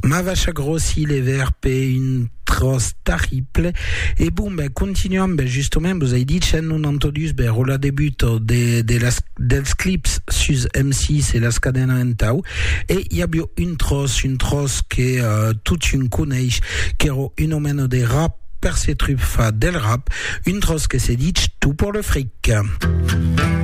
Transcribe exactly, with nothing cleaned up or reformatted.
Ma vache a grossi les verpes une trosse terrible. Et bon, ben, continuons, ben, justement, vous avez dit, chez nous, entendu, ben, au début de, de las, des clips sur M six et las cadenas en tau. Et il y a bien une trosse, une trosse qui est, euh, toute une connaisse, qui est une omène des rap, percé truffa del rap, une trosse qui s'est dit, tout pour le fric.